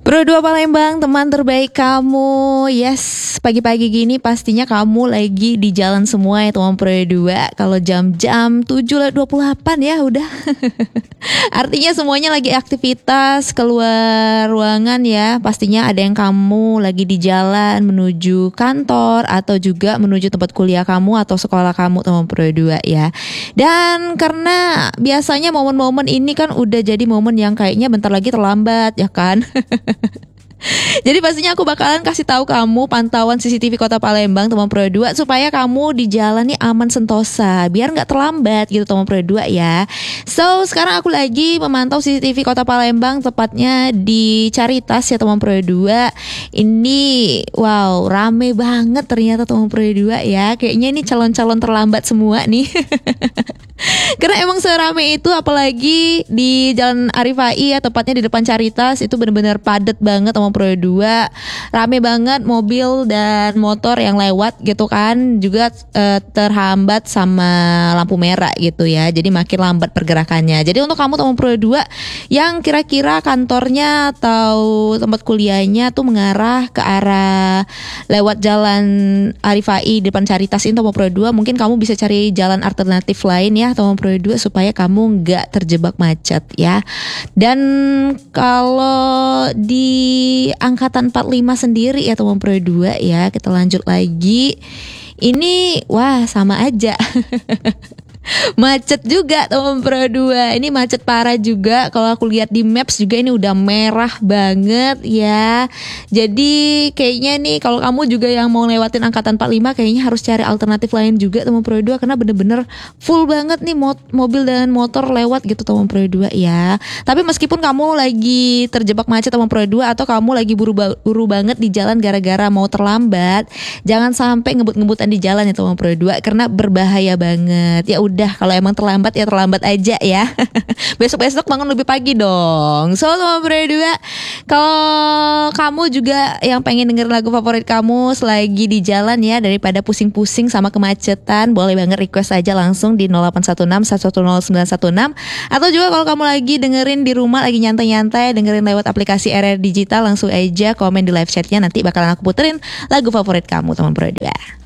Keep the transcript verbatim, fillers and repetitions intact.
Pro dua Palembang, teman terbaik kamu. Yes, pagi-pagi gini pastinya kamu lagi di jalan semua ya teman Pro dua. Kalau jam-jam tujuh lewat dua puluh delapan ya udah. Artinya semuanya lagi aktivitas keluar ruangan ya. Pastinya ada yang kamu lagi di jalan menuju kantor atau juga menuju tempat kuliah kamu atau sekolah kamu teman Pro dua ya. Dan karena biasanya momen-momen ini kan udah jadi momen yang kayaknya bentar lagi terlambat ya kan. Jadi pastinya aku bakalan kasih tahu kamu pantauan C C T V Kota Palembang teman Pro dua supaya kamu di jalan nih aman sentosa, biar nggak terlambat gitu teman Pro dua ya. So sekarang aku lagi memantau C C T V Kota Palembang, tepatnya di Caritas ya teman Pro dua. Ini wow rame banget ternyata teman Pro dua ya. Kayaknya ini calon-calon terlambat semua nih. Karena emang serame itu, apalagi di Jalan Arifai ya, tepatnya di depan Caritas, itu benar-benar padat banget sama Pro dua. Rame banget mobil dan motor yang lewat gitu kan. Juga e, terhambat sama lampu merah gitu ya. Jadi makin lambat pergerakannya. Jadi untuk kamu teman Pro dua yang kira-kira kantornya atau tempat kuliahnya tuh mengarah ke arah lewat Jalan Arifai depan Caritas ini teman Pro dua, mungkin kamu bisa cari jalan alternatif lain ya teman Pro dua supaya kamu nggak terjebak macet ya. Dan kalau di angkatan empat puluh lima sendiri ya teman Pro dua ya, kita lanjut lagi. Ini wah sama aja. Macet juga teman Pro dua. Ini macet parah juga. Kalau aku lihat di Maps juga ini udah merah banget ya. Jadi kayaknya nih kalau kamu juga yang mau lewatin angkatan empat puluh lima, kayaknya harus cari alternatif lain juga teman Pro dua, karena bener-bener full banget nih mo- mobil dan motor lewat gitu teman Pro dua ya. Tapi meskipun kamu lagi terjebak macet teman Pro dua, atau kamu lagi buru-buru banget di jalan gara-gara mau terlambat, jangan sampai ngebut-ngebutan di jalan ya teman Pro dua, karena berbahaya banget. Ya udah, Udah, kalau emang terlambat ya terlambat aja ya. Besok-besok bangun lebih pagi dong. So teman Pro dua, kalau kamu juga yang pengen denger lagu favorit kamu selagi di jalan ya, daripada pusing-pusing sama kemacetan, boleh banget request aja langsung di nol delapan satu enam satu satu nol sembilan satu enam. Atau juga kalau kamu lagi dengerin di rumah, lagi nyantai-nyantai dengerin lewat aplikasi R R Digital, langsung aja komen di live chatnya, nanti bakalan aku puterin lagu favorit kamu teman Pro dua.